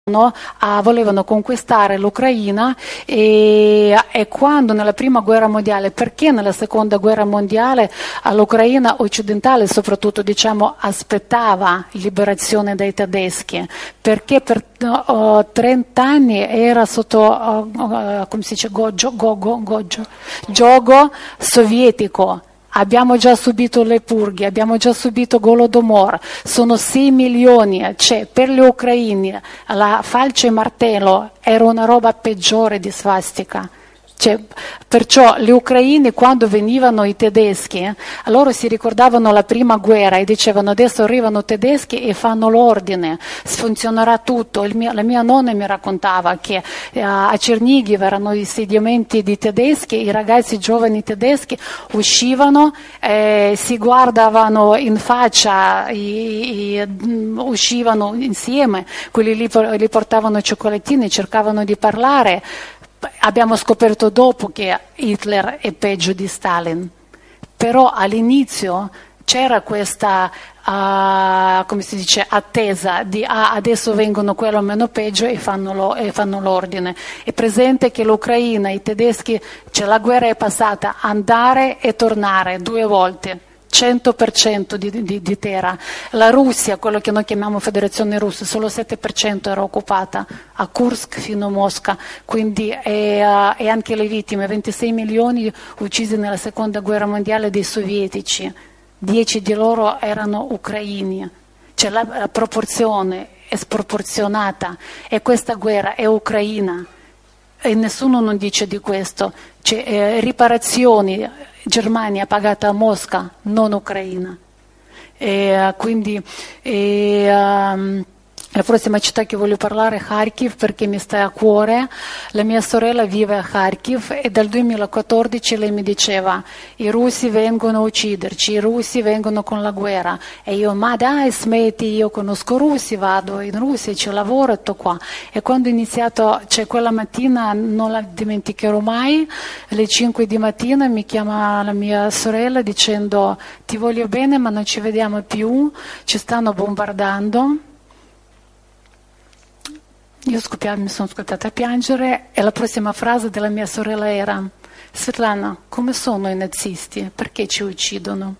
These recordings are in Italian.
volevano conquistare l'Ucraina e quando nella prima guerra mondiale, perché nella seconda guerra mondiale l'Ucraina occidentale soprattutto aspettava liberazione dai tedeschi, perché per 30 anni era sotto come si dice, giogo sovietico. Abbiamo già subito le purghe, abbiamo già subito Golodomor, sono 6 milioni, cioè per gli ucraini la falce e martello era una roba peggiore di svastica. Perciò gli ucraini quando venivano i tedeschi, loro si ricordavano la prima guerra e dicevano adesso arrivano i tedeschi e fanno l'ordine, funzionerà tutto. La mia nonna mi raccontava che a Cernigiv erano i insediamenti di tedeschi, i ragazzi giovani tedeschi uscivano, si guardavano in faccia, uscivano insieme, quelli lì li portavano cioccolatini, cercavano di parlare. Abbiamo scoperto dopo che Hitler è peggio di Stalin, però all'inizio c'era questa come si dice, attesa di adesso vengono quello meno peggio e fanno l'ordine. È presente che l'Ucraina, i tedeschi, la guerra è passata, andare e tornare 2 volte. 100% di terra. La Russia, quello che noi chiamiamo Federazione Russa, solo 7% era occupata, a Kursk fino a Mosca, quindi e anche le vittime, 26 milioni uccisi nella seconda guerra mondiale dei sovietici, 10 di loro erano ucraini, la proporzione è sproporzionata e questa guerra è ucraina e nessuno non dice di questo, riparazioni. Germania pagata a Mosca, non Ucraina. Quindi la prossima città che voglio parlare è Kharkiv perché mi sta a cuore. La mia sorella vive a Kharkiv e dal 2014 lei mi diceva i russi vengono a ucciderci, i russi vengono con la guerra e io ma dai smetti, io conosco russi, vado in Russia, ci lavoro e tutto qua. E quando ho iniziato, quella mattina non la dimenticherò mai, alle 5 di mattina mi chiama la mia sorella dicendo ti voglio bene ma non ci vediamo più, ci stanno bombardando. Io mi sono scoppiata a piangere e la prossima frase della mia sorella era Svetlana, come sono i nazisti? Perché ci uccidono?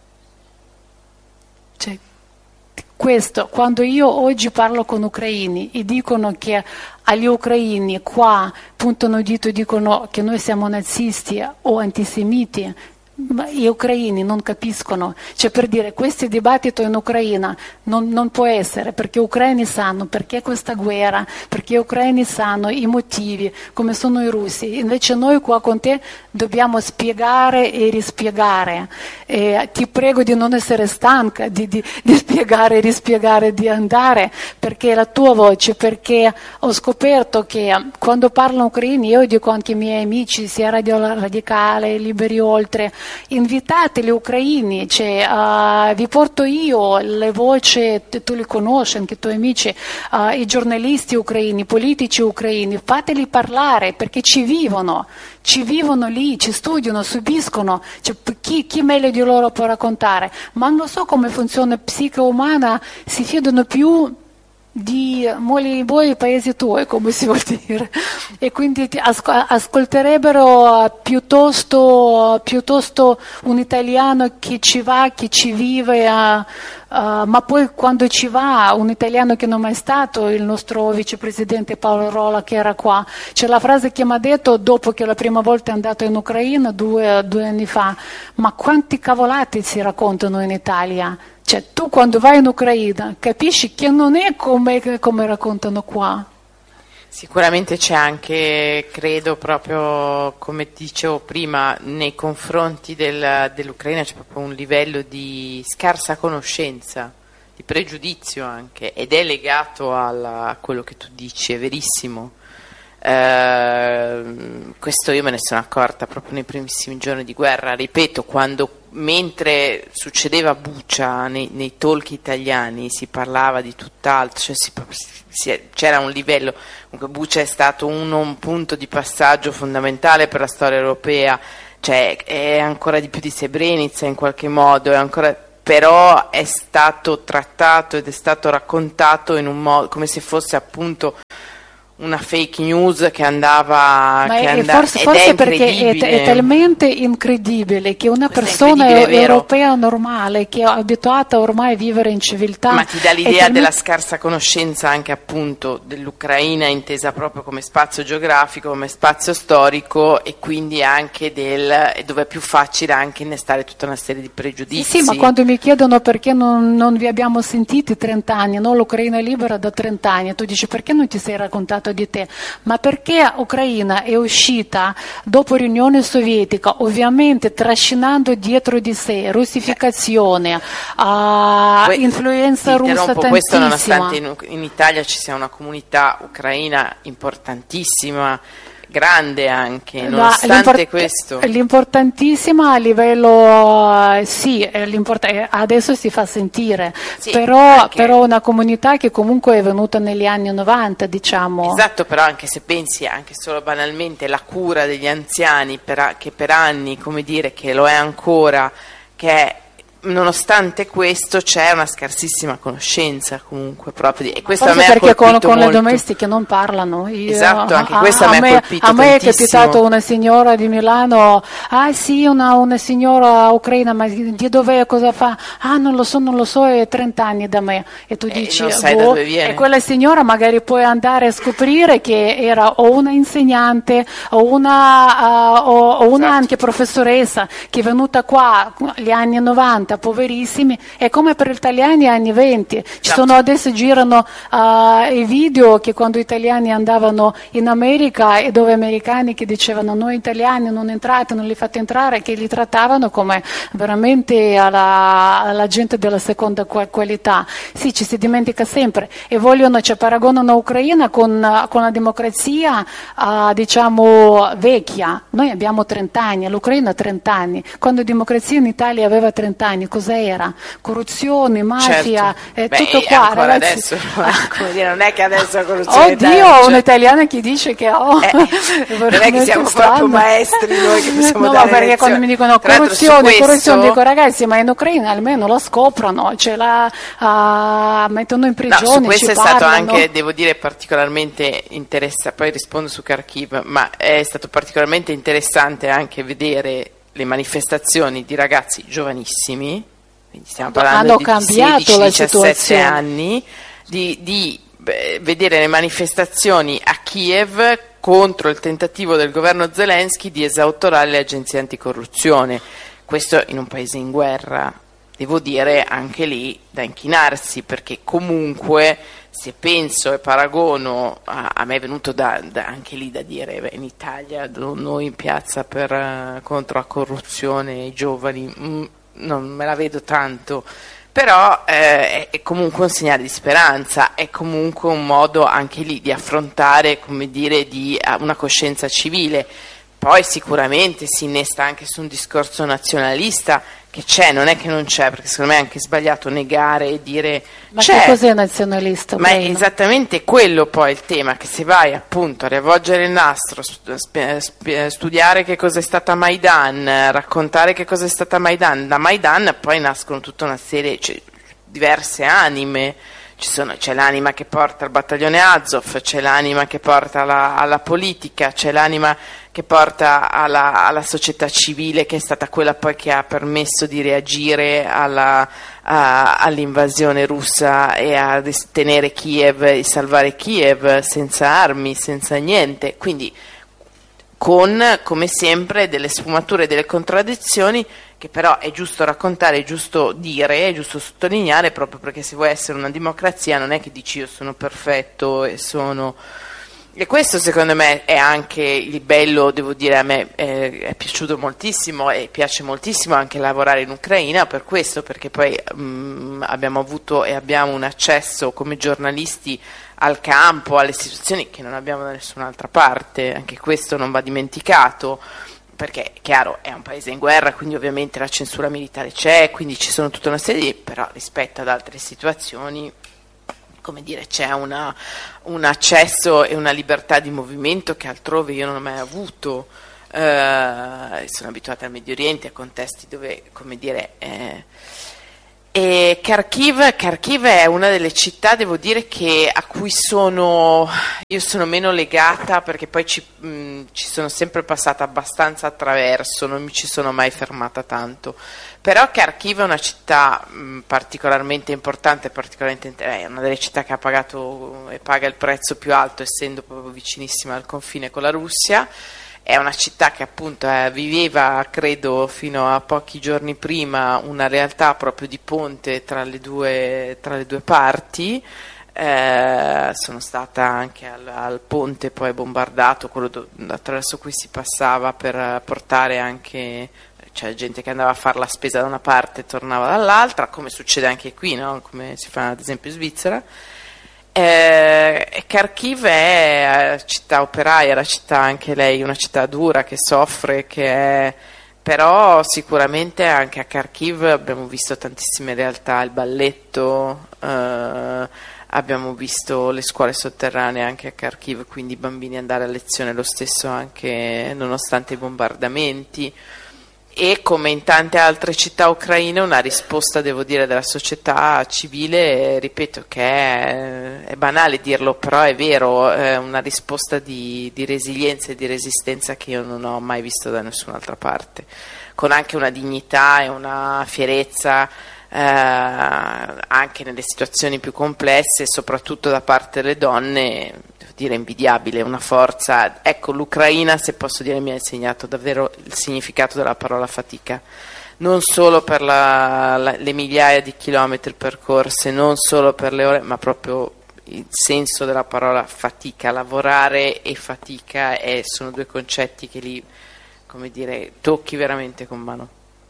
Questo, quando io oggi parlo con ucraini e dicono che agli ucraini qua puntano il dito e dicono che noi siamo nazisti o antisemiti, ma gli ucraini non capiscono, per dire questo dibattito in Ucraina non può essere perché gli ucraini sanno perché questa guerra, perché gli ucraini sanno i motivi, come sono i russi, invece noi qua con te dobbiamo spiegare e rispiegare. Ti prego di non essere stanca di spiegare e rispiegare, di andare perché è la tua voce, perché ho scoperto che quando parlano ucraini, io dico anche ai miei amici sia Radio Radicale, Liberi Oltre, invitate gli ucraini, vi porto io le voci, tu li conosci, anche i tuoi amici, i giornalisti ucraini, i politici ucraini, fateli parlare perché ci vivono lì, ci studiano, subiscono, chi meglio di loro può raccontare, ma non so come funziona la psiche umana, si fidano più di mogli voi paesi tuoi, come si vuol dire, e quindi ascolterebbero piuttosto un italiano che ci va, che ci vive, ma poi quando ci va un italiano che non è mai stato, il nostro vicepresidente Paolo Rola che era qua, c'è la frase che mi ha detto dopo che la prima volta è andato in Ucraina 2 anni fa, ma quanti cavolati si raccontano in Italia? Tu quando vai in Ucraina capisci che non è come raccontano qua. Sicuramente c'è anche, credo proprio come dicevo prima, nei confronti dell'Ucraina c'è proprio un livello di scarsa conoscenza, di pregiudizio anche, ed è legato a quello che tu dici, è verissimo. Questo io me ne sono accorta proprio nei primissimi giorni di guerra, ripeto, mentre succedeva a Bucha nei talk italiani si parlava di tutt'altro, c'era un livello, comunque Bucha è stato un punto di passaggio fondamentale per la storia europea, è ancora di più di Srebrenica in qualche modo, è ancora però è stato trattato ed è stato raccontato in un modo come se fosse appunto una fake news che andava, forse perché è talmente incredibile che una persona europea normale che è abituata ormai a vivere in civiltà, ma ti dà l'idea della scarsa conoscenza anche appunto dell'Ucraina intesa proprio come spazio geografico, come spazio storico, e quindi anche dove è più facile anche innestare tutta una serie di pregiudizi. Sì, ma quando mi chiedono perché non vi abbiamo sentiti 30 anni, no? L'Ucraina è libera da 30 anni, tu dici perché non ti sei raccontato di te? Ma perché Ucraina è uscita dopo l'Unione Sovietica, ovviamente trascinando dietro di sé russificazione, influenza russa tantissima. Questo nonostante in Italia ci sia una comunità ucraina importantissima, grande anche, nonostante questo. L'importantissima a livello, sì, adesso si fa sentire, sì, però una comunità che comunque è venuta negli anni 90, diciamo. Esatto, però anche se pensi anche solo banalmente la cura degli anziani che per anni, come dire, che lo è ancora, che è, nonostante questo c'è una scarsissima conoscenza comunque proprio e questo forse a me perché ha colpito con molto. le domestiche non parlano. Esatto, anche questo a me ha colpito a me è tantissimo. capitato una signora di Milano, sì, una signora ucraina, ma di dov'è, cosa fa? Non lo so, è 30 anni da me, e tu dici non sai da dove viene. E quella signora magari puoi andare a scoprire che era o una insegnante o una Esatto. anche professoressa che è venuta qua gli anni 90, poverissimi, è come per gli italiani anni 20. Adesso girano i video che quando gli italiani andavano in America e dove americani che dicevano noi italiani non entrate, non li fate entrare, che li trattavano come veramente alla gente della seconda qualità. Sì, ci si dimentica sempre e paragonano Ucraina con la democrazia diciamo vecchia. Noi abbiamo 30 anni, l'Ucraina ha 30 anni. Quando la democrazia in Italia aveva 30 anni, cos'era? Corruzione, mafia, tutto qua, ancora ragazzi. Adesso, non è che adesso corruzione. Oddio, un'italiana che dice che non è che siamo proprio maestri noi che possiamo dare perché lezioni. quando mi dicono corruzione, dico ragazzi, ma in Ucraina almeno la scoprono, mettono in prigione. Su questo ci è stato parlano. anche, devo dire, particolarmente interessante, poi rispondo su Kharkiv, ma è stato particolarmente interessante anche vedere le manifestazioni di ragazzi giovanissimi, quindi stiamo parlando di 16-17 anni, di vedere le manifestazioni a Kiev contro il tentativo del governo Zelensky di esautorare le agenzie anticorruzione. Questo in un paese in guerra, devo dire anche lì da inchinarsi, perché comunque se penso e paragono, a me è venuto anche lì da dire, in Italia noi in piazza contro la corruzione, i giovani, non me la vedo tanto, però è comunque un segnale di speranza, è comunque un modo anche lì di affrontare, come dire, una coscienza civile. Poi sicuramente si innesta anche su un discorso nazionalista che c'è, non è che non c'è, perché secondo me è anche sbagliato negare e dire ma c'è. Che cos'è nazionalista? Ma è esattamente quello poi il tema, che se vai appunto a riavvolgere il nastro, studiare che cosa è stata Maidan, raccontare che cosa è stata Maidan, da Maidan poi nascono tutta una serie, diverse anime. C'è l'anima che porta al battaglione Azov, c'è l'anima che porta alla politica, c'è l'anima che porta alla società civile, che è stata quella poi che ha permesso di reagire all'invasione russa e a tenere Kiev e salvare Kiev senza armi, senza niente. Quindi con, come sempre, delle sfumature, delle contraddizioni che però è giusto raccontare, è giusto dire, è giusto sottolineare, proprio perché se vuoi essere una democrazia non è che dici io sono perfetto e questo secondo me è anche il bello, devo dire, a me è piaciuto moltissimo e piace moltissimo anche lavorare in Ucraina per questo, perché poi abbiamo avuto e abbiamo un accesso come giornalisti al campo, alle situazioni che non abbiamo da nessun'altra parte, anche questo non va dimenticato, perché chiaro è un paese in guerra, quindi ovviamente la censura militare c'è, quindi ci sono tutta una serie però rispetto ad altre situazioni, come dire, c'è un accesso e una libertà di movimento che altrove io non ho mai avuto. Sono abituata al Medio Oriente, a contesti dove, come dire, E Kharkiv è una delle città, devo dire, a cui io sono meno legata, perché poi ci sono sempre passata abbastanza attraverso, non mi ci sono mai fermata tanto. Però Kharkiv è una città particolarmente importante, è una delle città che ha pagato e paga il prezzo più alto, essendo proprio vicinissima al confine con la Russia. È una città che appunto viveva, credo, fino a pochi giorni prima una realtà proprio di ponte tra le due parti. Sono stata anche al ponte poi bombardato, quello attraverso cui si passava per portare anche, cioè, gente che andava a fare la spesa da una parte e tornava dall'altra, come succede anche qui, no? Come si fa ad esempio in Svizzera. Kharkiv è città operaia, la città anche lei una città dura che soffre, però sicuramente anche a Kharkiv abbiamo visto tantissime realtà, il balletto, abbiamo visto le scuole sotterranee anche a Kharkiv, quindi i bambini andare a lezione lo stesso anche nonostante i bombardamenti. E come in tante altre città ucraine una risposta, devo dire, della società civile, ripeto che è banale dirlo, però è vero, è una risposta di resilienza e di resistenza che io non ho mai visto da nessun'altra parte, con anche una dignità e una fierezza anche nelle situazioni più complesse, soprattutto da parte delle donne, devo dire invidiabile, una forza. Ecco, l'Ucraina, se posso dire, mi ha insegnato davvero il significato della parola fatica, non solo per le migliaia di chilometri percorse, non solo per le ore, ma proprio il senso della parola fatica. Lavorare e fatica sono due concetti che lì, come dire, tocchi veramente con mano.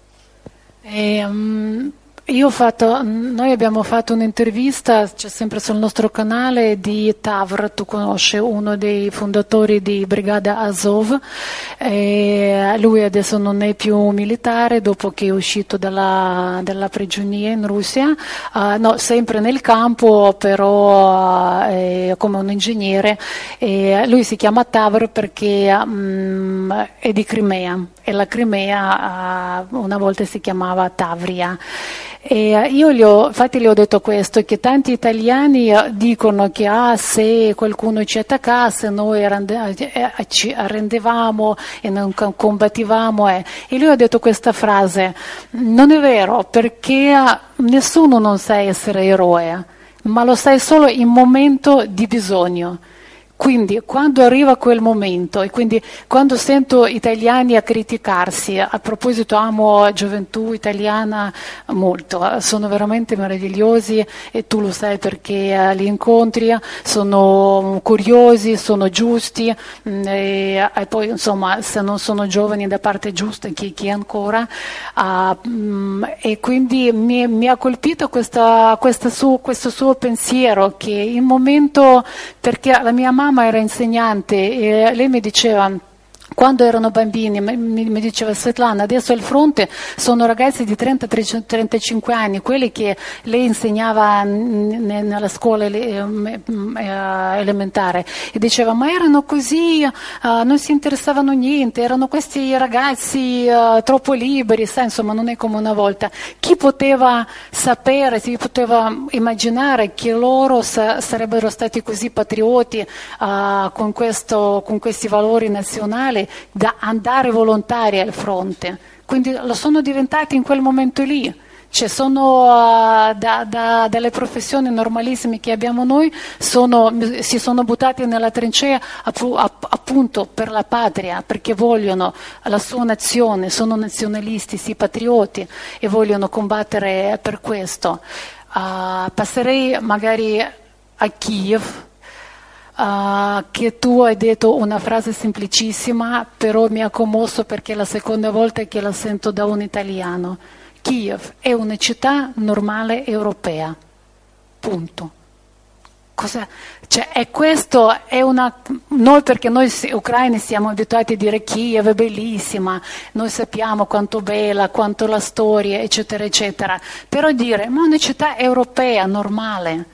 Noi abbiamo fatto un'intervista, c'è sempre sul nostro canale, di Tavr, tu conosci, uno dei fondatori di Brigata Azov. Lui adesso non è più militare dopo che è uscito dalla prigionia in Russia, no, sempre nel campo, però come un ingegnere. Lui si chiama Tavr perché è di Crimea, e la Crimea una volta si chiamava Tavria. E io infatti gli ho detto questo, che tanti italiani dicono che se qualcuno ci attaccasse noi ci arrendevamo e non combattivamo. E lui ha detto questa frase: non è vero, perché nessuno non sa essere eroe, ma lo sai solo in momento di bisogno. Quindi quando arriva quel momento, e quindi quando sento italiani a criticarsi, a proposito amo gioventù italiana molto, sono veramente meravigliosi, e tu lo sai perché li incontri, sono curiosi, sono giusti, e poi insomma se non sono giovani da parte giusta, chi ancora, e quindi mi ha colpito questo suo pensiero, che in momento, perché la mia mamma era insegnante e lei mi diceva, quando erano bambini, mi diceva: Svetlana, adesso al fronte sono ragazzi di 30-35 anni, quelli che lei insegnava nella scuola elementare, e diceva: ma erano così, non si interessavano niente, erano questi ragazzi troppo liberi, sai, insomma non è come una volta. Chi poteva sapere, si poteva immaginare che loro sarebbero stati così patrioti con questi valori nazionali, da andare volontari al fronte. Quindi lo sono diventati in quel momento lì. Cioè sono dalle professioni normalissime che abbiamo noi, si sono buttati nella trincea appunto per la patria, perché vogliono la sua nazione, sono nazionalisti, sì, patrioti, e vogliono combattere per questo. Passerei magari a Kiev. Che tu hai detto una frase semplicissima, però mi ha commosso perché è la seconda volta che la sento da un italiano. Kiev è una città normale europea, punto. Cioè, noi, perché noi ucraini siamo abituati a dire Kiev è bellissima, noi sappiamo quanto bella, quanto la storia, eccetera, eccetera, però dire, ma è una città europea, normale.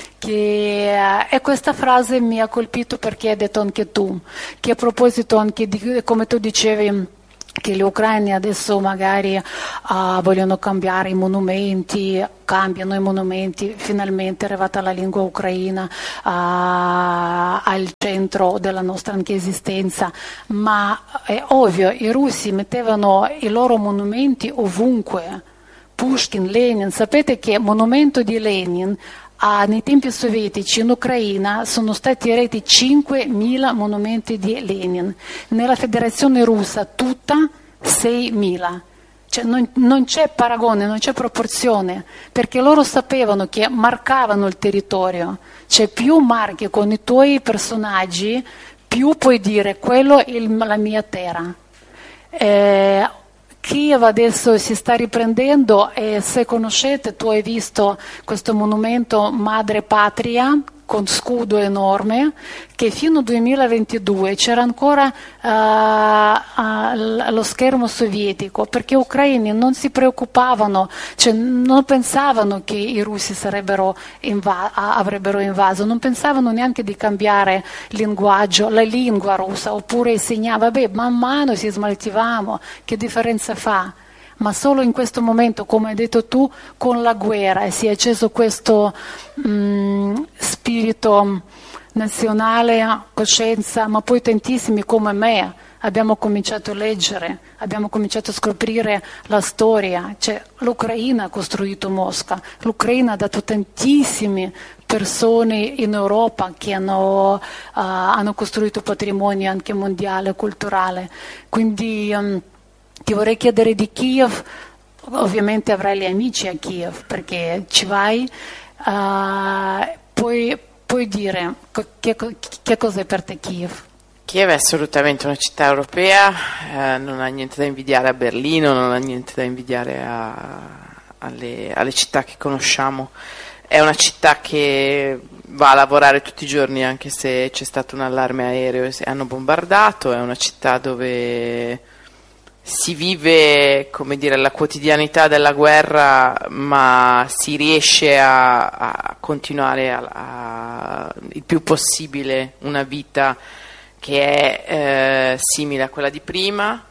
E questa frase mi ha colpito perché hai detto anche tu, che a proposito anche di, come tu dicevi, che gli ucraini adesso magari vogliono cambiare i monumenti, cambiano i monumenti, finalmente è arrivata la lingua ucraina al centro della nostra anche esistenza, ma è ovvio, i russi mettevano i loro monumenti ovunque, Pushkin, Lenin, sapete che il monumento di Lenin nei tempi sovietici in Ucraina sono stati eretti 5.000 monumenti di Lenin, nella Federazione Russa tutta 6.000. Cioè non c'è paragone, non c'è proporzione, perché loro sapevano che marcavano il territorio, cioè più marchi con i tuoi personaggi, più puoi dire quello è la mia terra. Kiev adesso si sta riprendendo e se conoscete, tu hai visto questo monumento Madre Patria con scudo enorme, che fino al 2022 c'era ancora lo schermo sovietico, perché gli ucraini non si preoccupavano, cioè non pensavano che i russi avrebbero invaso, non pensavano neanche di cambiare linguaggio, la lingua russa, oppure insegnava, vabbè, man mano si smaltivamo, che differenza fa? Ma solo in questo momento, come hai detto tu, con la guerra si è acceso questo spirito nazionale, coscienza, ma poi tantissimi come me abbiamo cominciato a leggere, abbiamo cominciato a scoprire la storia, cioè l'Ucraina ha costruito Mosca, l'Ucraina ha dato tantissime persone in Europa che hanno costruito patrimonio anche mondiale, culturale, quindi ti vorrei chiedere di Kiev, ovviamente avrai gli amici a Kiev perché ci vai, puoi dire che cos'è per te Kiev? Kiev è assolutamente una città europea, non ha niente da invidiare a Berlino, non ha niente da invidiare alle città che conosciamo. È una città che va a lavorare tutti i giorni anche se c'è stato un allarme aereo e hanno bombardato, è una città dove si vive, come dire, la quotidianità della guerra, ma si riesce a continuare il più possibile una vita che è simile a quella di prima,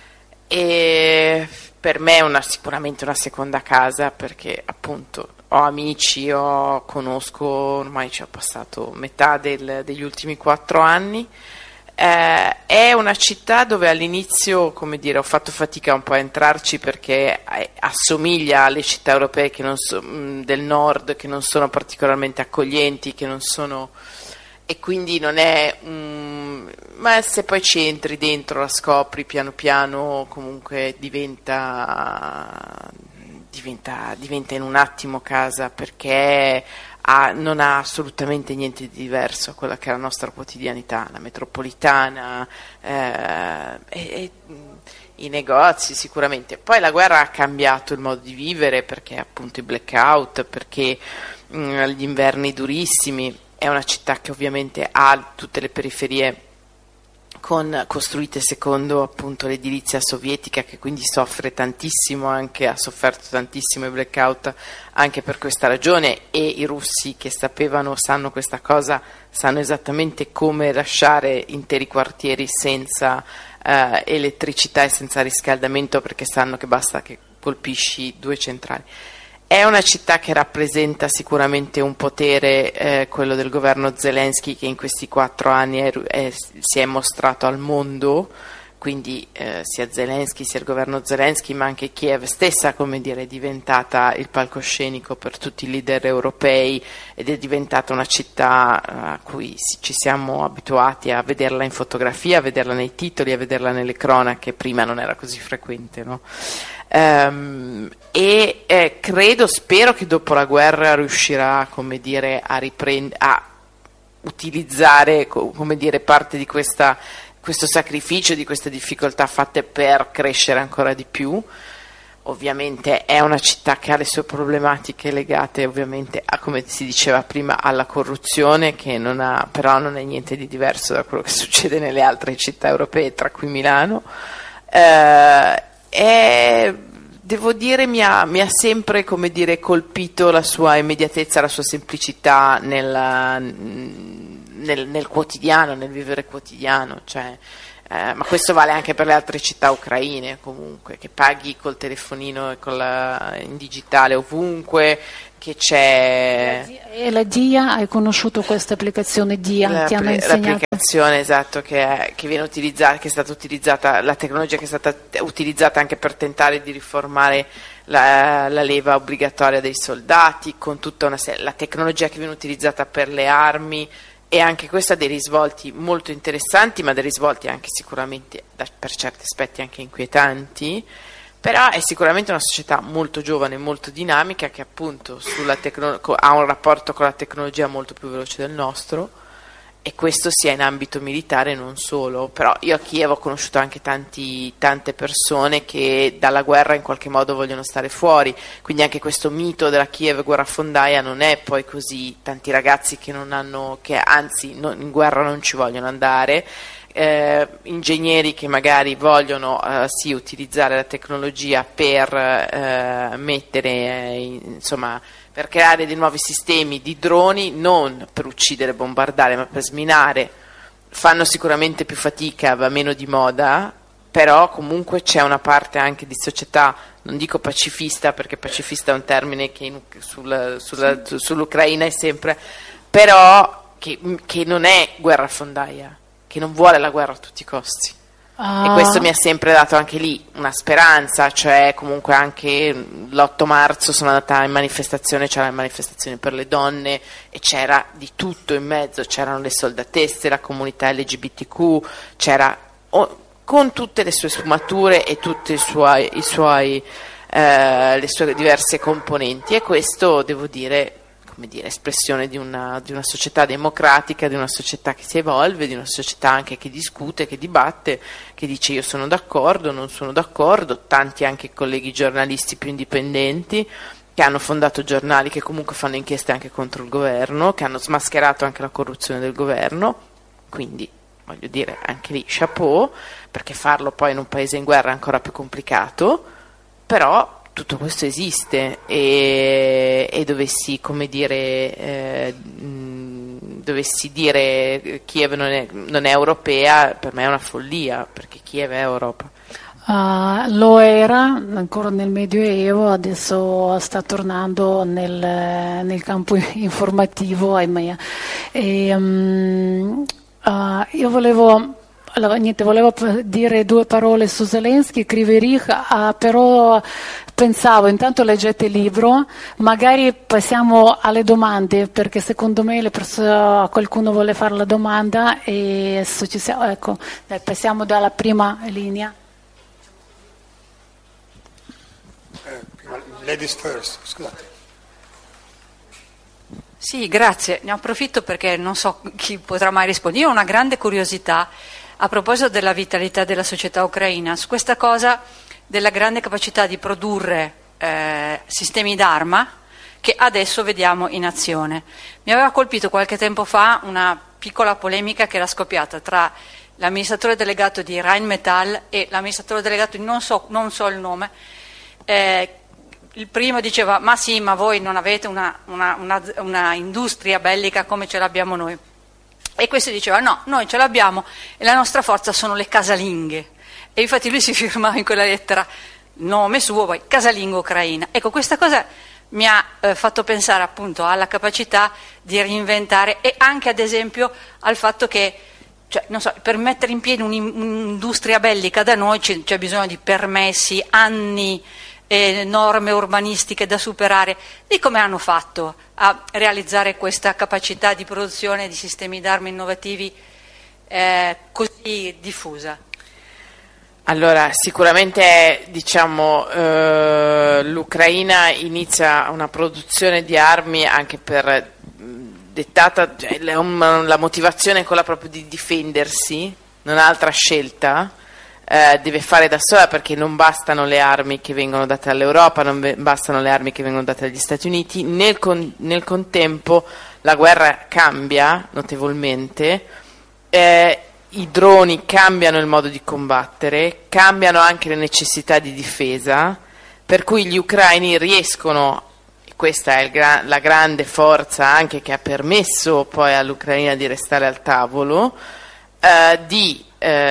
e per me è sicuramente una seconda casa, perché appunto ho amici, conosco, ormai ci ho passato metà degli ultimi 4 anni. È una città dove all'inizio, come dire, ho fatto fatica un po' a entrarci perché assomiglia alle città europee del nord, che non sono particolarmente accoglienti, che non sono, e quindi non è ma se poi ci entri dentro, la scopri piano piano, comunque diventa in un attimo casa, perché non ha assolutamente niente di diverso a quella che è la nostra quotidianità, la metropolitana, e i negozi sicuramente. Poi la guerra ha cambiato il modo di vivere, perché appunto i blackout, perché gli inverni durissimi. È una città che ovviamente ha tutte le periferie costruite secondo appunto l'edilizia sovietica, che quindi soffre tantissimo, ha sofferto tantissimo i blackout anche per questa ragione, e i russi che sanno questa cosa, sanno esattamente come lasciare interi quartieri senza elettricità e senza riscaldamento, perché sanno che basta che colpisci 2 centrali. È una città che rappresenta sicuramente un potere, quello del governo Zelensky, che in questi 4 anni si è mostrato al mondo, quindi sia Zelensky sia il governo Zelensky, ma anche Kiev stessa, come dire, è diventata il palcoscenico per tutti i leader europei, ed è diventata una città a cui ci siamo abituati a vederla in fotografia, a vederla nei titoli, a vederla nelle cronache. Prima non era così frequente, no? Spero che dopo la guerra riuscirà, come dire, a utilizzare, come dire, parte di questo sacrificio, di queste difficoltà fatte per crescere ancora di più. Ovviamente è una città che ha le sue problematiche legate ovviamente come si diceva prima, alla corruzione, che però non è niente di diverso da quello che succede nelle altre città europee, tra cui Milano. Devo dire mi ha sempre, come dire, colpito la sua immediatezza, la sua semplicità nel nel quotidiano, nel vivere quotidiano, cioè, ma questo vale anche per le altre città ucraine comunque, che paghi col telefonino e in digitale ovunque, che c'è... E la DIA, hai conosciuto questa applicazione DIA? Ti hanno insegnato? L'applicazione, esatto, che viene utilizzata, che è stata utilizzata, la tecnologia che è stata utilizzata anche per tentare di riformare la leva obbligatoria dei soldati, con tutta la tecnologia che viene utilizzata per le armi, e anche questo ha dei risvolti molto interessanti, ma dei risvolti anche sicuramente per certi aspetti anche inquietanti. Però è sicuramente una società molto giovane, molto dinamica, che appunto ha un rapporto con la tecnologia molto più veloce del nostro, e questo sia in ambito militare non solo. Però io a Kiev ho conosciuto anche tante persone che dalla guerra in qualche modo vogliono stare fuori, quindi anche questo mito della Kiev guerrafondaia non è poi così. Tanti ragazzi che anzi in guerra non ci vogliono andare, ingegneri che magari vogliono sì utilizzare la tecnologia per per creare dei nuovi sistemi di droni, non per uccidere e bombardare, ma per sminare. Fanno sicuramente più fatica, va meno di moda, però comunque c'è una parte anche di società, non dico pacifista, perché pacifista è un termine che sull'Ucraina è sempre, però che non è guerrafondaia, che non vuole la guerra a tutti i costi. E questo mi ha sempre dato anche lì una speranza, cioè comunque anche l'8 marzo sono andata in manifestazione, c'era la manifestazione per le donne e c'era di tutto in mezzo, c'erano le soldatesse, la comunità LGBTQ, c'era con tutte le sue sfumature e tutte le sue diverse componenti, e questo devo dire, espressione di una società democratica, di una società che si evolve, di una società anche che discute, che dibatte, che dice io sono d'accordo, non sono d'accordo. Tanti anche colleghi giornalisti più indipendenti che hanno fondato giornali che comunque fanno inchieste anche contro il governo, che hanno smascherato anche la corruzione del governo, quindi voglio dire anche lì chapeau, perché farlo poi in un paese in guerra è ancora più complicato, però tutto questo esiste, e dovessi dire Kiev non è europea, per me è una follia, perché Kiev è Europa. Lo era ancora nel Medioevo, adesso sta tornando nel campo informativo, ahimè. Io volevo dire due parole su Zelensky, Kryvyi Rih, però pensavo, intanto leggete il libro, magari passiamo alle domande, perché secondo me qualcuno vuole fare la domanda, e ecco, passiamo dalla prima linea. Ladies first, scusate. Sì, grazie. Ne approfitto perché non so chi potrà mai rispondere. Io ho una grande curiosità a proposito della vitalità della società ucraina, su questa cosa della grande capacità di produrre sistemi d'arma che adesso vediamo in azione. Mi aveva colpito qualche tempo fa una piccola polemica che era scoppiata tra l'amministratore delegato di Rheinmetall e l'amministratore delegato di non so il nome. Il primo diceva ma sì, ma voi non avete una industria bellica come ce l'abbiamo noi, e questo diceva no, noi ce l'abbiamo e la nostra forza sono le casalinghe, e infatti lui si firmava in quella lettera nome suo, poi casalinga ucraina. Ecco, questa cosa mi ha fatto pensare appunto alla capacità di reinventare, e anche ad esempio al fatto che, cioè, non so, per mettere in piedi un'industria bellica da noi c'è bisogno di permessi, anni, norme urbanistiche da superare. Di come hanno fatto a realizzare questa capacità di produzione di sistemi d'arma innovativi così diffusa? Allora, sicuramente l'Ucraina inizia una produzione di armi anche per dettata, la motivazione è quella proprio di difendersi, non ha altra scelta. Deve fare da sola, perché non bastano le armi che vengono date all'Europa, non bastano le armi che vengono date dagli Stati Uniti. Nel contempo la guerra cambia notevolmente, i droni cambiano il modo di combattere, cambiano anche le necessità di difesa, per cui gli ucraini riescono questa è la grande forza anche che ha permesso poi all'Ucraina di restare al tavolo, di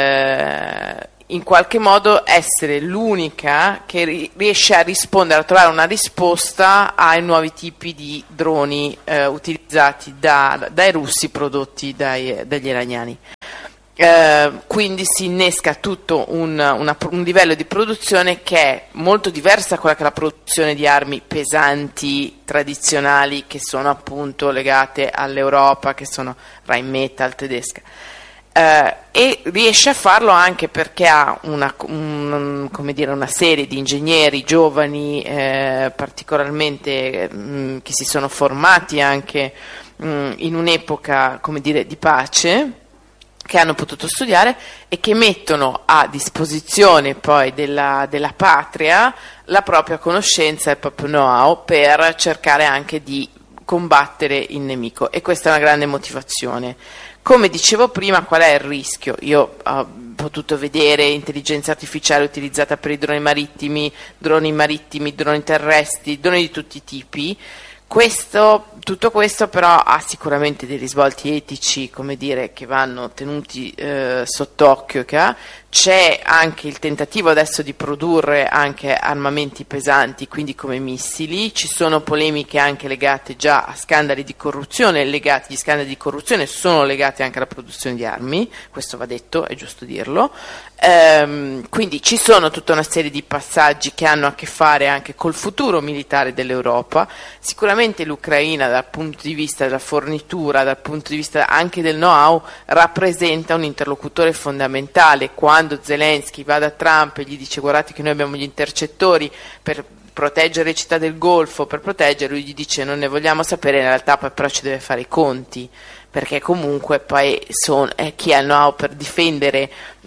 in qualche modo essere l'unica che riesce a rispondere, a trovare una risposta ai nuovi tipi di droni utilizzati dai russi, prodotti dagli iraniani. Quindi si innesca tutto un livello di produzione che è molto diversa da quella che è la produzione di armi pesanti tradizionali, che sono appunto legate all'Europa, che sono Rheinmetall tedesca. E riesce a farlo anche perché ha una serie di ingegneri giovani, particolarmente che si sono formati anche in un'epoca, come dire, di pace, che hanno potuto studiare e che mettono a disposizione poi della patria la propria conoscenza e il proprio know-how per cercare anche di combattere il nemico, e questa è una grande motivazione. Come dicevo prima, qual è il rischio? Io ho potuto vedere intelligenza artificiale utilizzata per i droni marittimi, droni terrestri, droni di tutti i tipi. Tutto questo però ha sicuramente dei risvolti etici, come dire, che vanno tenuti sott'occhio. C'è anche il tentativo adesso di produrre anche armamenti pesanti, quindi come missili. Ci sono polemiche anche legate già a scandali di corruzione, gli scandali di corruzione sono legati anche alla produzione di armi, questo va detto, è giusto dirlo. Quindi ci sono tutta una serie di passaggi che hanno a che fare anche col futuro militare dell'Europa. Sicuramente l'Ucraina, dal punto di vista della fornitura, dal punto di vista anche del know-how, rappresenta un interlocutore fondamentale. Quando Zelensky va da Trump e gli dice: guardate che noi abbiamo gli intercettori per proteggere le città del Golfo, per proteggere, lui gli dice: non ne vogliamo sapere, in realtà poi però ci deve fare i conti, perché comunque poi chi ha il know-how per difendere,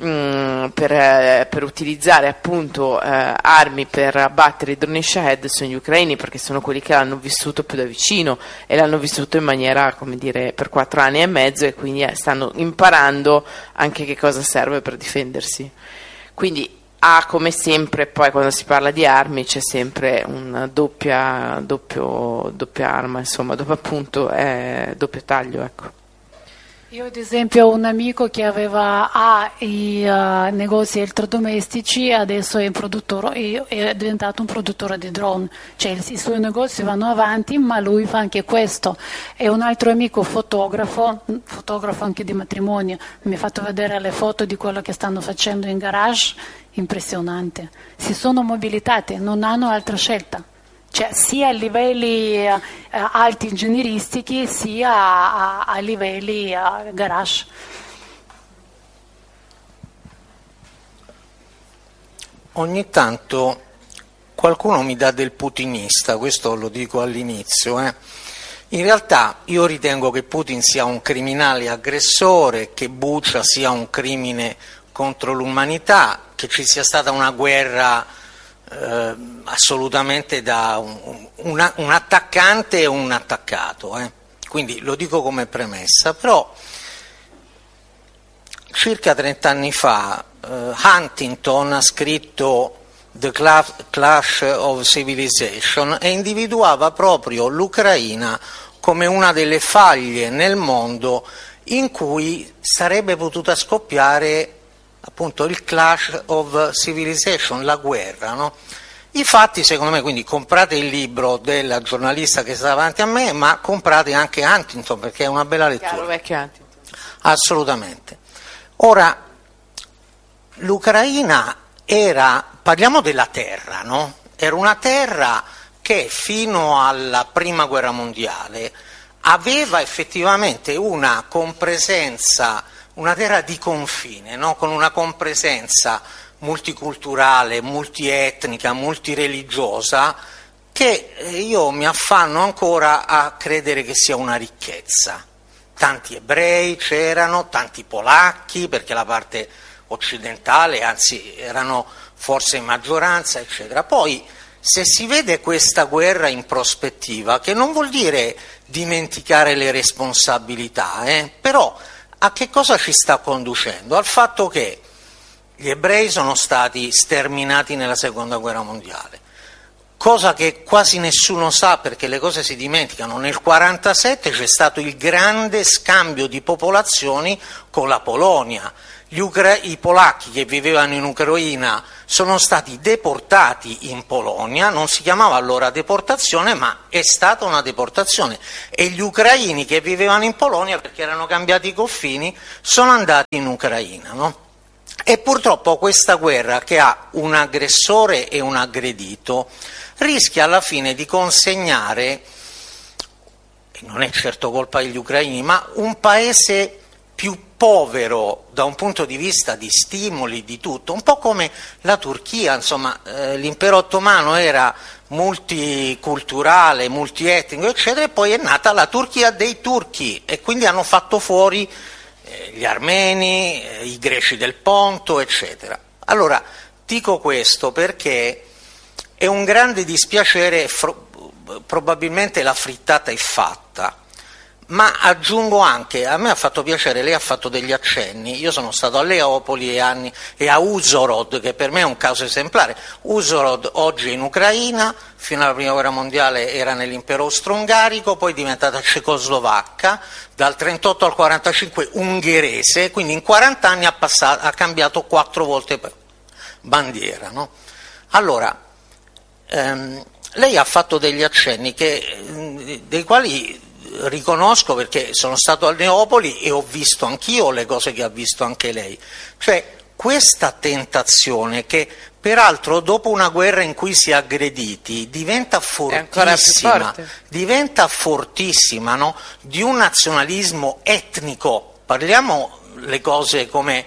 per utilizzare appunto armi per abbattere i droni Shahed sono gli ucraini, perché sono quelli che l'hanno vissuto più da vicino e l'hanno vissuto in maniera, come dire, per 4 anni e mezzo, e quindi stanno imparando anche che cosa serve per difendersi. Quindi come sempre, poi quando si parla di armi c'è sempre una doppia arma, insomma, doppio appunto, doppio taglio, ecco. Io ad esempio ho un amico che ha i negozi elettrodomestici, adesso è diventato un produttore di drone, cioè i suoi negozi vanno avanti, ma lui fa anche questo. E un altro amico fotografo anche di matrimonio, mi ha fatto vedere le foto di quello che stanno facendo in garage, impressionante. Si sono mobilitati, non hanno altra scelta. Cioè, sia a livelli alti ingegneristici sia a livelli garage. Ogni tanto qualcuno mi dà del putinista, questo lo dico all'inizio. In realtà io ritengo che Putin sia un criminale aggressore, che Bucha sia un crimine contro l'umanità, che ci sia stata una guerra assolutamente da un attaccante e un attaccato, quindi lo dico come premessa. Però circa 30 anni fa Huntington ha scritto The Clash of Civilization e individuava proprio l'Ucraina come una delle faglie nel mondo in cui sarebbe potuta scoppiare appunto il clash of civilization, la guerra, no? I fatti, secondo me, quindi comprate il libro della giornalista che sta davanti a me, ma comprate anche Huntington, perché è una bella lettura. Chiaro, vecchio Huntington. Assolutamente. Ora, l'Ucraina parliamo della terra, no? Era una terra che fino alla prima guerra mondiale aveva effettivamente una compresenza, una terra di confine, no? Con una compresenza multiculturale, multietnica, multireligiosa, che io mi affanno ancora a credere che sia una ricchezza. Tanti ebrei c'erano, tanti polacchi, perché la parte occidentale, anzi erano forse in maggioranza, eccetera. Poi, se si vede questa guerra in prospettiva, che non vuol dire dimenticare le responsabilità, però a che cosa ci sta conducendo? Al fatto che gli ebrei sono stati sterminati nella seconda guerra mondiale. cosa che quasi nessuno sa perché le cose si dimenticano. Nel 1947 c'è stato il grande scambio di popolazioni con la Polonia. I polacchi che vivevano in Ucraina sono stati deportati in Polonia, non si chiamava allora deportazione, ma è stata una deportazione, e gli ucraini che vivevano in Polonia, perché erano cambiati i confini, sono andati in Ucraina, no? E purtroppo questa guerra, che ha un aggressore e un aggredito, rischia alla fine di consegnare, e non è certo colpa degli ucraini, ma un paese più povero da un punto di vista di stimoli, di tutto, un po' come la Turchia, insomma, l'impero ottomano era multiculturale, multietnico, eccetera, e poi è nata la Turchia dei turchi, e quindi hanno fatto fuori gli armeni, i greci del Ponto, eccetera. Allora, dico questo perché è un grande dispiacere, probabilmente la frittata è fatta, ma aggiungo anche, a me ha fatto piacere, lei ha fatto degli accenni, io sono stato a Leopoli e a Uzhhorod, che per me è un caso esemplare. Uzhhorod oggi è in Ucraina, fino alla prima guerra mondiale era nell'impero austro-ungarico, poi è diventata cecoslovacca, dal 1938 al 1945 ungherese, quindi in 40 anni ha cambiato 4 volte bandiera, no? Allora, lei ha fatto degli accenni dei quali riconosco, perché sono stato a Neopoli e ho visto anch'io le cose che ha visto anche lei, cioè questa tentazione che peraltro dopo una guerra in cui si è aggrediti diventa fortissima, no? Di un nazionalismo etnico, parliamo le cose come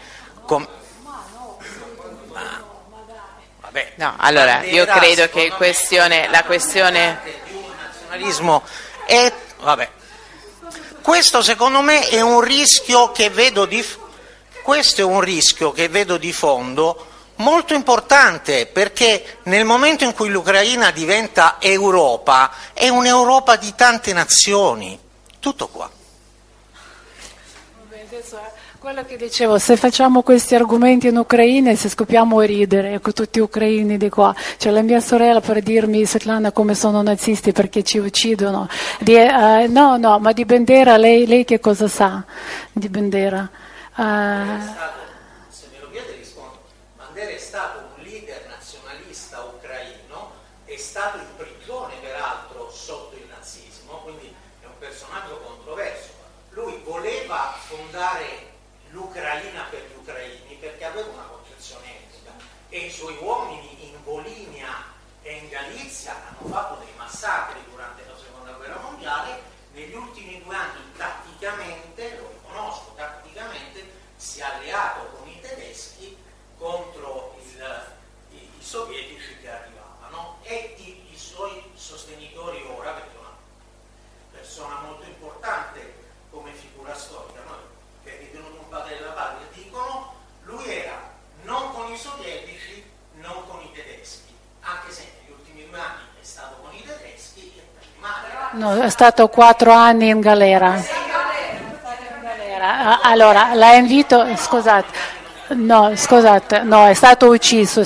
vabbè, no, allora io credo che la questione di un nazionalismo vabbè. Questo secondo me è un rischio che vedo di fondo molto importante, perché nel momento in cui l'Ucraina diventa Europa, è un'Europa di tante nazioni. Tutto qua. Quello che dicevo, se facciamo questi argomenti in Ucraina, se scopriamo a ridere, ecco, tutti ucraini di qua, cioè la mia sorella per dirmi, Svetlana, come sono nazisti perché ci uccidono, no, ma di Bandera lei che cosa sa di Bandera? Se me lo chiede rispondo. Bandera è stato un leader nazionalista ucraino, è stato in prigione peraltro sotto il nazismo, quindi è un personaggio controverso. Lui voleva fondare l'Ucraina per gli ucraini perché aveva una concezione etnica, e i suoi uomini in Volinia e in Galizia hanno fatto dei massacri durante la seconda guerra mondiale. Negli ultimi 2 anni tatticamente, lo riconosco, si è alleato con i tedeschi contro i sovietici che arrivavano, e i suoi sostenitori ora, perché è una persona molto importante come figura storica, no? Che è ritenuto un padre della patria, dicono lui era non con i sovietici, non con i tedeschi, anche se negli ultimi 2 anni è stato con i tedeschi e prima No, è stato 4 anni in galera. Allora, la invito, scusate, no, è stato ucciso.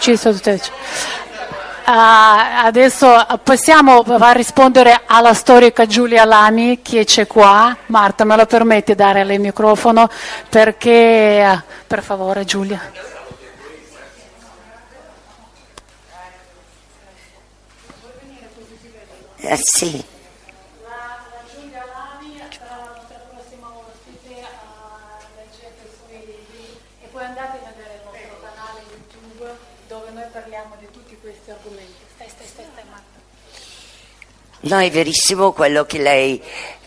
Adesso possiamo rispondere alla storica Giulia Lami che c'è qua. Marta, me lo permetti dare lei il microfono? Perché, per favore, Giulia. Sì. La Giulia Lami sarà la nostra prossima ospite, leggete i suoi libri e poi andate a vedere il nostro canale YouTube dove noi parliamo di tutti questi argomenti. Stai, Marta. No, è verissimo quello che lei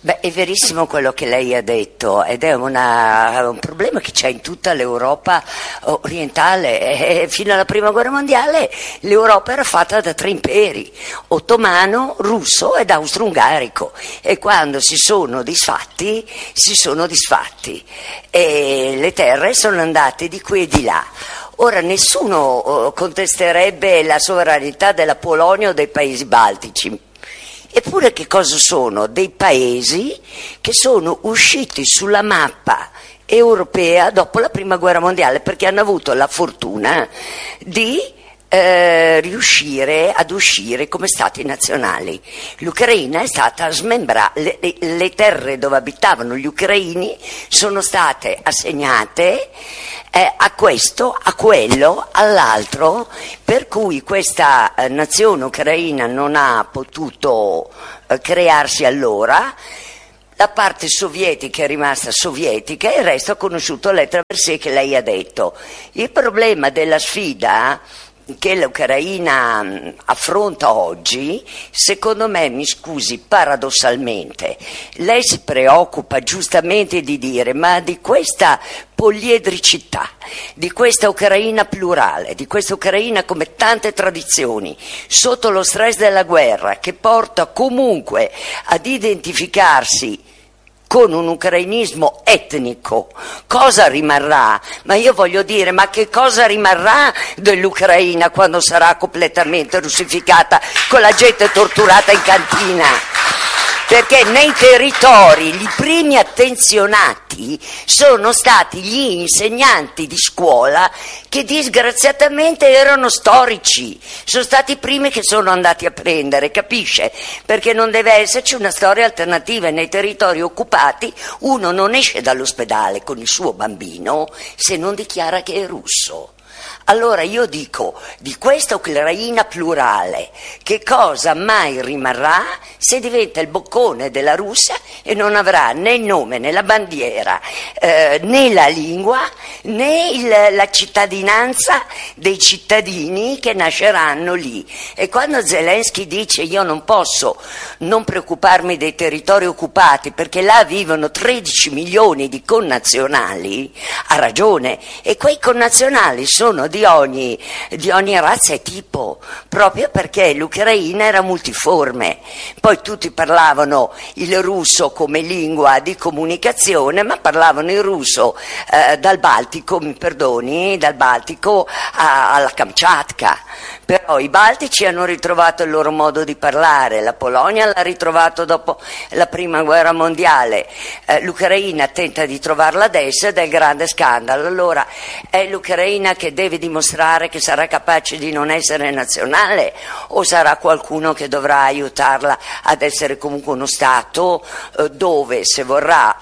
ha detto, ed è un problema che c'è in tutta l'Europa orientale. Fino alla prima guerra mondiale l'Europa era fatta da 3 imperi, ottomano, russo ed austro-ungarico, e quando si sono disfatti e le terre sono andate di qui e di là. Ora nessuno contesterebbe la sovranità della Polonia o dei paesi baltici. Eppure che cosa sono? Dei paesi che sono usciti sulla mappa europea dopo la prima guerra mondiale, perché hanno avuto la fortuna di riuscire ad uscire come stati nazionali. L'Ucraina è stata smembrata, le terre dove abitavano gli ucraini sono state assegnate a questo, a quello, all'altro, per cui questa nazione ucraina non ha potuto crearsi allora. La parte sovietica è rimasta sovietica e il resto ha conosciuto le traversée che lei ha detto. Il problema della sfida che l'Ucraina affronta oggi, secondo me, mi scusi, paradossalmente, lei si preoccupa giustamente di dire, ma di questa poliedricità, di questa Ucraina plurale, di questa Ucraina come tante tradizioni, sotto lo stress della guerra, che porta comunque ad identificarsi con un ucrainismo etnico, cosa rimarrà? Ma io voglio dire, ma che cosa rimarrà dell'Ucraina quando sarà completamente russificata, con la gente torturata in cantina? Perché nei territori i primi attenzionati sono stati gli insegnanti di scuola, che disgraziatamente erano storici, sono stati i primi che sono andati a prendere, capisce? Perché non deve esserci una storia alternativa. Nei territori occupati uno non esce dall'ospedale con il suo bambino se non dichiara che è russo. Allora io dico, di questa Ucraina plurale, che cosa mai rimarrà se diventa il boccone della Russia e non avrà né il nome, né la bandiera, né la lingua, né la cittadinanza dei cittadini che nasceranno lì? E quando Zelensky dice io non posso non preoccuparmi dei territori occupati perché là vivono 13 milioni di connazionali, ha ragione, e quei connazionali sono di ogni razza e tipo, proprio perché l'Ucraina era multiforme. Poi tutti parlavano il russo come lingua di comunicazione, ma parlavano il russo dal Baltico, mi perdoni, dal Baltico alla Kamchatka. Però i baltici hanno ritrovato il loro modo di parlare, la Polonia l'ha ritrovato dopo la prima guerra mondiale, l'Ucraina tenta di trovarla adesso ed è il grande scandalo. Allora è l'Ucraina che deve dimostrare che sarà capace di non essere nazionale, o sarà qualcuno che dovrà aiutarla ad essere comunque uno Stato dove, se vorrà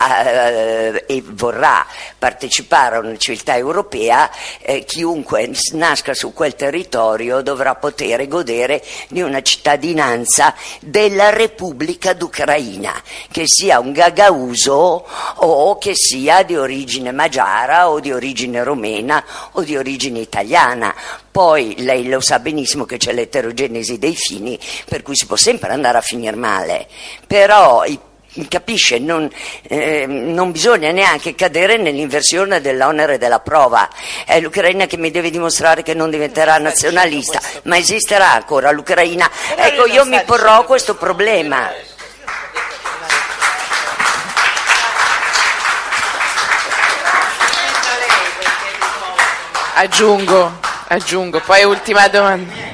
e vorrà partecipare a una civiltà europea, chiunque nasca su quel territorio dovrà poter godere di una cittadinanza della Repubblica d'Ucraina, che sia un gagauso o che sia di origine magiara o di origine romena o di origine italiana. Poi lei lo sa benissimo che c'è l'eterogenesi dei fini, per cui si può sempre andare a finire male, però capisce, non bisogna neanche cadere nell'inversione dell'onere della prova. È l'Ucraina che mi deve dimostrare che non diventerà nazionalista, ma esisterà ancora l'Ucraina? Ecco, io mi porrò questo problema. Aggiungo, poi ultima domanda.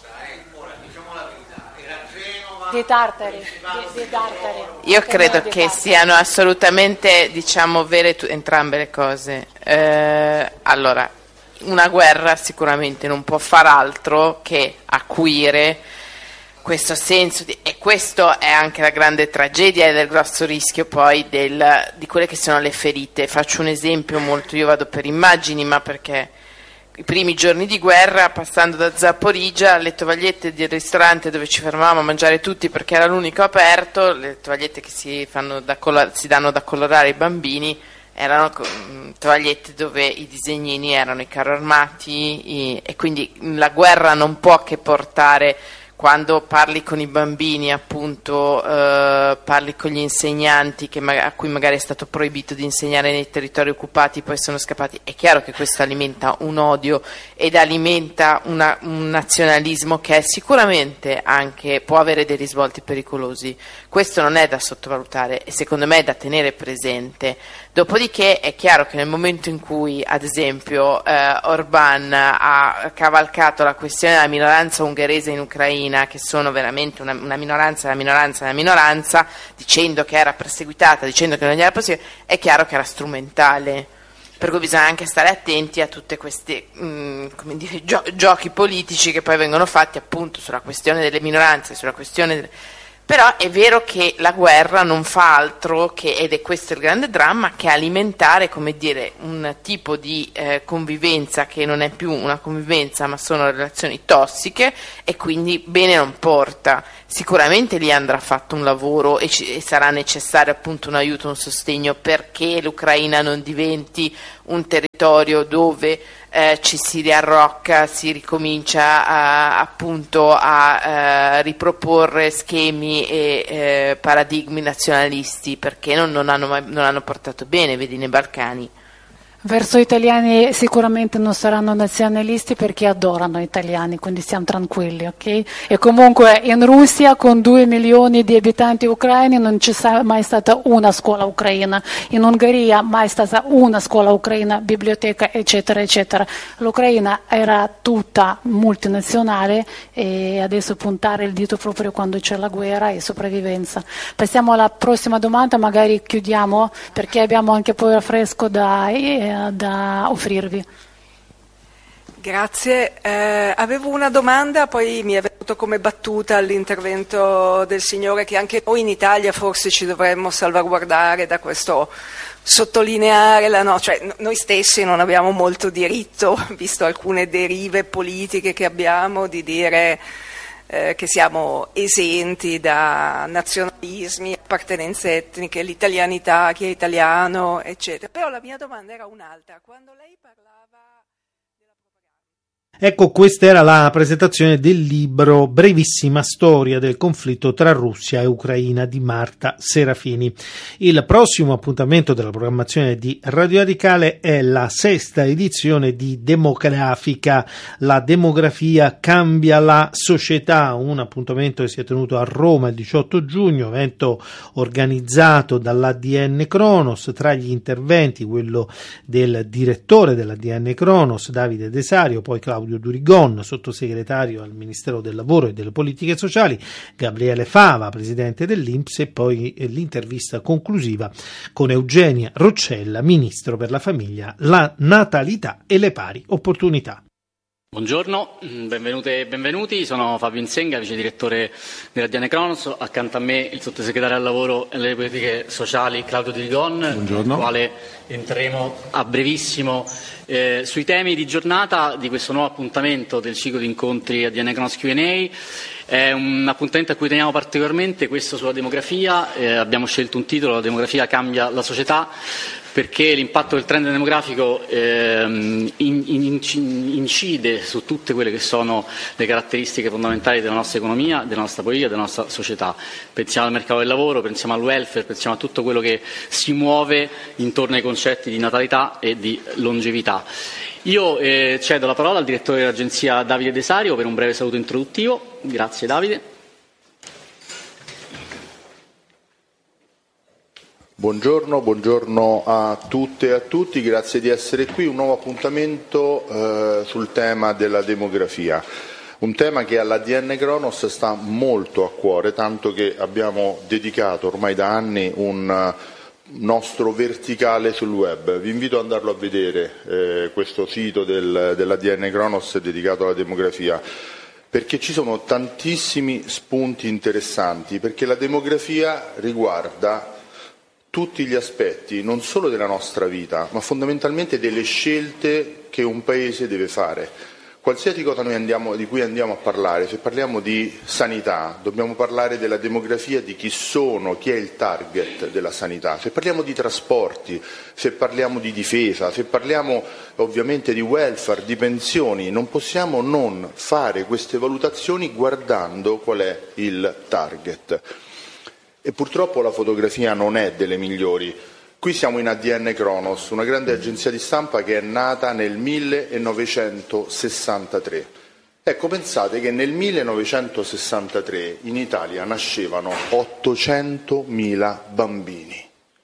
Di Tartari. Io credo che siano assolutamente, vere entrambe le cose. Allora, una guerra sicuramente non può far altro che acuire questo senso e questo è anche la grande tragedia e il grosso rischio poi di quelle che sono le ferite. Faccio un esempio io vado per immagini, ma perché i primi giorni di guerra, passando da Zaporizia, le tovagliette del ristorante dove ci fermavamo a mangiare tutti perché era l'unico aperto, le tovagliette che si danno da colorare ai bambini, erano tovagliette dove i disegnini erano i carri armati, e quindi la guerra non può che portare, quando parli con i bambini, appunto, parli con gli insegnanti a cui magari è stato proibito di insegnare nei territori occupati, poi sono scappati, è chiaro che questo alimenta un odio ed alimenta un nazionalismo che sicuramente anche può avere dei risvolti pericolosi. Questo non è da sottovalutare e secondo me è da tenere presente. Dopodiché è chiaro che nel momento in cui, ad esempio, Orbán ha cavalcato la questione della minoranza ungherese in Ucraina, che sono veramente una minoranza, dicendo che era perseguitata, dicendo che non era possibile, è chiaro che era strumentale. Per cui bisogna anche stare attenti a tutti questi giochi politici che poi vengono fatti appunto sulla questione delle minoranze, sulla questione Però è vero che la guerra non fa altro che, ed è questo il grande dramma, che alimentare, come dire, un tipo di convivenza che non è più una convivenza ma sono relazioni tossiche, e quindi bene non porta. Sicuramente lì andrà fatto un lavoro e sarà necessario appunto un aiuto, un sostegno, perché l'Ucraina non diventi un territorio dove ci si riarrocca, si ricomincia appunto a riproporre schemi e paradigmi nazionalisti, perché non hanno portato bene, vedi, nei Balcani. Verso gli italiani sicuramente non saranno nazionalisti, perché adorano gli italiani, quindi stiamo tranquilli, ok? E comunque in Russia, con 2 milioni di abitanti ucraini, non c'è mai stata una scuola ucraina. In Ungheria mai stata una scuola ucraina, biblioteca, eccetera, eccetera. L'Ucraina era tutta multinazionale, e adesso puntare il dito proprio quando c'è la guerra e sopravvivenza. Passiamo alla prossima domanda, magari chiudiamo, perché abbiamo anche poi il fresco da offrirvi. Grazie, avevo una domanda, poi mi è venuto come battuta all'intervento del signore che anche noi in Italia forse ci dovremmo salvaguardare da questo sottolineare cioè noi stessi non abbiamo molto diritto, visto alcune derive politiche che abbiamo, di dire che siamo esenti da nazionalismi, appartenenze etniche, l'italianità, chi è italiano, eccetera. Però la mia domanda era un'altra. Quando lei parlava della propaganda... Ecco, questa era la presentazione del libro Brevissima storia del conflitto tra Russia e Ucraina di Marta Serafini. Il prossimo appuntamento della programmazione di Radio Radicale è la 6ª edizione di Demografica. La demografia cambia la società, un appuntamento che si è tenuto a Roma il 18 giugno, evento organizzato dall'ADN Cronos. Tra gli interventi quello del direttore dell'ADN Cronos, Davide Desario, poi Claudio Durigon, sottosegretario al Ministero del Lavoro e delle Politiche Sociali, Gabriele Fava, presidente dell'INPS, e poi l'intervista conclusiva con Eugenia Roccella, ministro per la famiglia, la natalità e le pari opportunità. Buongiorno, benvenute e benvenuti, sono Fabio Insenga, vice direttore dell'ADN Cronos, accanto a me il sottosegretario al lavoro e alle politiche sociali Claudio Durigon, con il quale entreremo a brevissimo sui temi di giornata di questo nuovo appuntamento del ciclo di incontri ADN Cronos Q&A. È un appuntamento a cui teniamo particolarmente, questo sulla demografia. Abbiamo scelto un titolo, La demografia cambia la società, perché l'impatto del trend demografico incide su tutte quelle che sono le caratteristiche fondamentali della nostra economia, della nostra politica, della nostra società. Pensiamo al mercato del lavoro, pensiamo al welfare, pensiamo a tutto quello che si muove intorno ai concetti di natalità e di longevità. Io cedo la parola al direttore dell'agenzia Davide Desario per un breve saluto introduttivo. Grazie Davide. Buongiorno a tutte e a tutti, grazie di essere qui. Un nuovo appuntamento sul tema della demografia, un tema che all'ADN Cronos sta molto a cuore, tanto che abbiamo dedicato ormai da anni un nostro verticale sul web. Vi invito ad andarlo a vedere, questo sito dell'ADN Cronos dedicato alla demografia, perché ci sono tantissimi spunti interessanti, perché la demografia riguarda tutti gli aspetti, non solo della nostra vita, ma fondamentalmente delle scelte che un paese deve fare. Qualsiasi cosa di cui andiamo a parlare, se parliamo di sanità, dobbiamo parlare della demografia di chi è il target della sanità. Se parliamo di trasporti, se parliamo di difesa, se parliamo ovviamente di welfare, di pensioni, non possiamo non fare queste valutazioni guardando qual è il target. E purtroppo la fotografia non è delle migliori. Qui siamo in ADN Cronos, una grande agenzia di stampa che è nata nel 1963. Ecco, pensate che nel 1963 in Italia nascevano 800.000 bambini.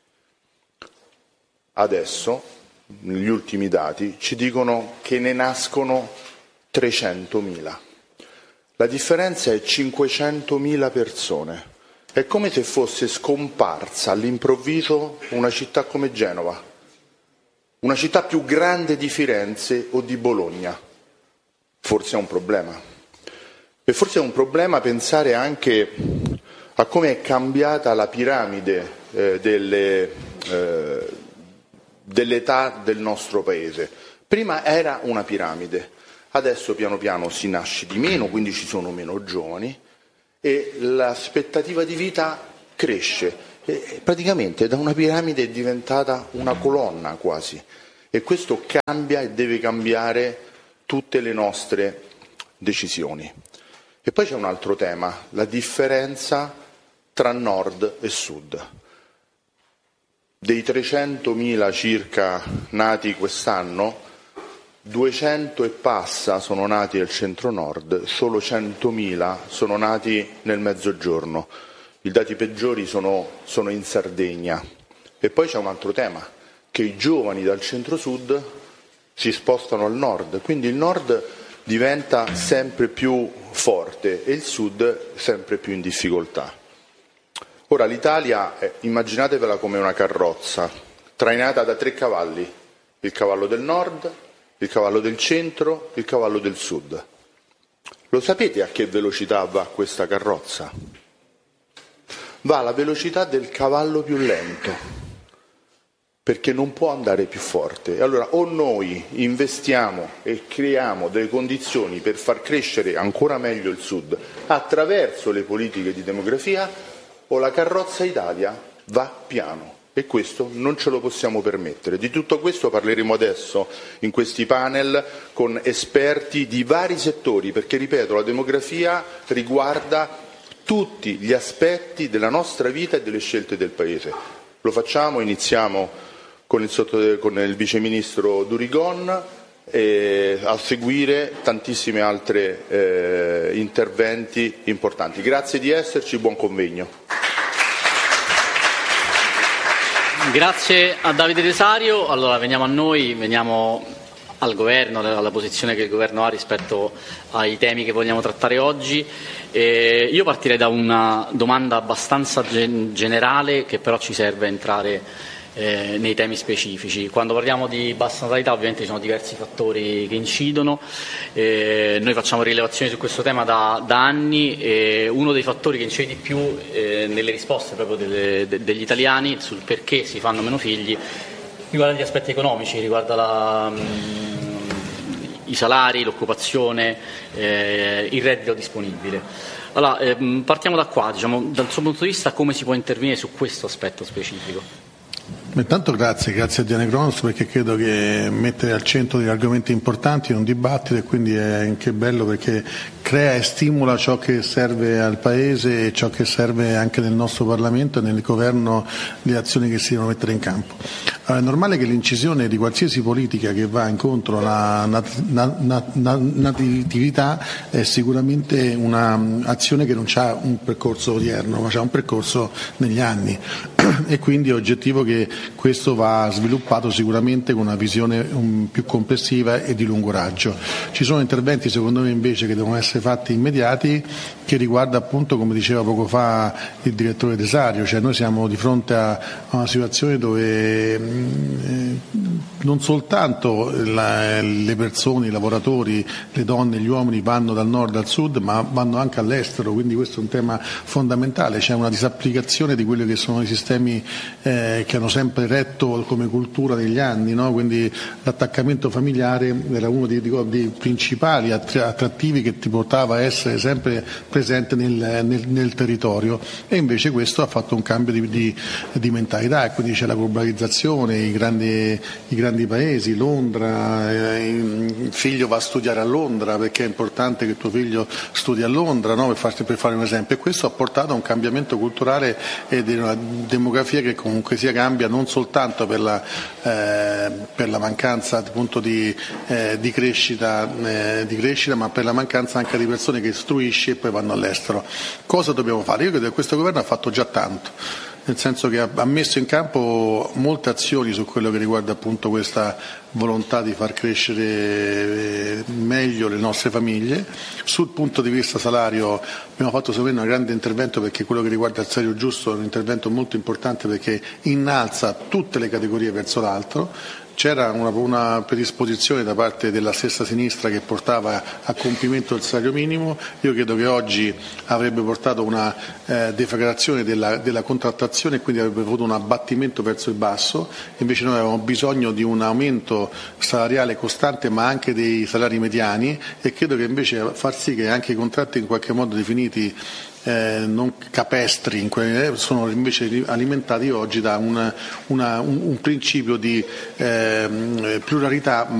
Adesso, negli ultimi dati, ci dicono che ne nascono 300.000. La differenza è 500.000 persone. È come se fosse scomparsa all'improvviso una città come Genova. una città più grande di Firenze o di Bologna? Forse è un problema. E forse è un problema pensare anche a come è cambiata la piramide dell'età del nostro paese. Prima era una piramide, adesso piano piano si nasce di meno, quindi ci sono meno giovani e l'aspettativa di vita cresce. E praticamente da una piramide è diventata una colonna quasi, e questo cambia e deve cambiare tutte le nostre decisioni. E poi c'è un altro tema, la differenza tra nord e sud. Dei 300.000 circa nati quest'anno, 200 e passa sono nati al centro-nord, solo 100.000 sono nati nel mezzogiorno. I dati peggiori sono in Sardegna. E poi c'è un altro tema, che i giovani dal centro-sud si spostano al nord, quindi il nord diventa sempre più forte e il sud sempre più in difficoltà. Ora l'Italia, immaginatevela come una carrozza, trainata da 3 cavalli, il cavallo del nord, il cavallo del centro, il cavallo del sud. Lo sapete a che velocità va questa carrozza? Va alla velocità del cavallo più lento, perché non può andare più forte. Allora o noi investiamo e creiamo delle condizioni per far crescere ancora meglio il sud attraverso le politiche di demografia, o la carrozza Italia va piano, e questo non ce lo possiamo permettere. Di tutto questo parleremo adesso in questi panel con esperti di vari settori, perché ripeto, la demografia riguarda tutti gli aspetti della nostra vita e delle scelte del Paese. Lo facciamo, iniziamo con il viceministro Durigon e a seguire tantissimi altri interventi importanti. Grazie di esserci, buon convegno. Grazie a Davide Desario. Allora veniamo a noi, veniamo al governo, alla posizione che il governo ha rispetto ai temi che vogliamo trattare oggi. Io partirei da una domanda abbastanza generale che però ci serve a entrare nei temi specifici. Quando parliamo di bassa natalità ovviamente ci sono diversi fattori che incidono, noi facciamo rilevazioni su questo tema da anni e uno dei fattori che incide di più nelle risposte proprio degli italiani sul perché si fanno meno figli riguarda gli aspetti economici, riguarda i salari, l'occupazione, il reddito disponibile. Allora, partiamo da qua, diciamo, dal suo punto di vista come si può intervenire su questo aspetto specifico? Intanto grazie a Diane Cronos, perché credo che mettere al centro degli argomenti importanti in un dibattito, e quindi è anche bello perché crea e stimola ciò che serve al Paese e ciò che serve anche nel nostro Parlamento e nel governo, le azioni che si devono mettere in campo. Allora, è normale che l'incisione di qualsiasi politica che va incontro alla natività è sicuramente un'azione che non ha un percorso odierno, ma ha un percorso negli anni e quindi è oggettivo che questo va sviluppato sicuramente con una visione più complessiva e di lungo raggio. Ci sono interventi secondo me invece che devono essere fatti immediati, che riguarda appunto, come diceva poco fa il direttore Desario, cioè noi siamo di fronte a una situazione dove non soltanto le persone, i lavoratori, le donne, gli uomini vanno dal nord al sud, ma vanno anche all'estero, quindi questo è un tema fondamentale, c'è una disapplicazione di quelli che sono i sistemi che hanno sempre retto come cultura negli anni, no? Quindi l'attaccamento familiare era uno dei principali attrattivi che ti portava a essere sempre presente nel territorio, e invece questo ha fatto un cambio di mentalità, e quindi c'è la globalizzazione, i grandi paesi, Londra, il figlio va a studiare a Londra perché è importante che tuo figlio studi a Londra, no? per fare un esempio, e questo ha portato a un cambiamento culturale e di una demografia che comunque sia cambia non soltanto per la mancanza appunto di crescita, ma per la mancanza anche di persone che istruisci e poi vanno all'estero. Cosa dobbiamo fare? Io credo che questo governo ha fatto già tanto, nel senso che ha messo in campo molte azioni su quello che riguarda appunto questa volontà di far crescere meglio le nostre famiglie. Sul punto di vista salario abbiamo fatto sicuramente un grande intervento, perché quello che riguarda il salario giusto è un intervento molto importante perché innalza tutte le categorie verso l'alto. c'era una predisposizione da parte della stessa sinistra che portava a compimento il salario minimo. Io credo che oggi avrebbe portato una deflagrazione della contrattazione e quindi avrebbe avuto un abbattimento verso il basso. Invece noi avevamo bisogno di un aumento salariale costante, ma anche dei salari mediani, e credo che invece far sì che anche i contratti in qualche modo definiti non capestri sono invece alimentati oggi da un principio di pluralità